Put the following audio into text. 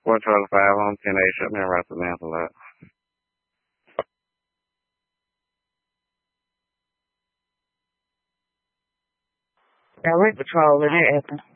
4 Charlie 5 on 10 8, shut me in right to Lancelot. Direct patrol, it ain't happening.